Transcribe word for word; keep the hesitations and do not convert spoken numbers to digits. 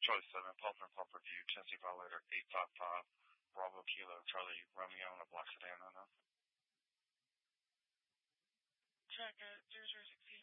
Charlie seven, Pulper and Pulper View, Tennessee Violator eight five five, Bravo Kilo, Charlie Romeo on a black sedan, no, no. Check at zero zero six